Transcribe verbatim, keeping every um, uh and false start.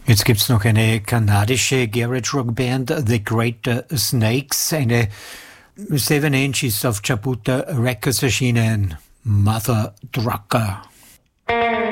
Jetzt gibt's noch eine kanadische Garage-Rock-Band, The Great Snakes, eine Seven Inches auf Jabuta Records erschienen, Mother Trucker.